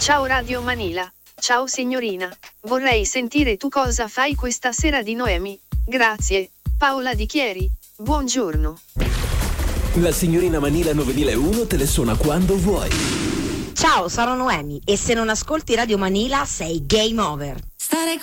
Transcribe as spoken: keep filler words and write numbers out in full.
Ciao Radio Manila. Ciao signorina. Vorrei sentire tu cosa fai questa sera di Noemi. Grazie. Paola Di Chieri. Buongiorno. La signorina Manila novemilauno te le suona quando vuoi. Ciao, sono Noemi e se non ascolti Radio Manila sei game over. Stare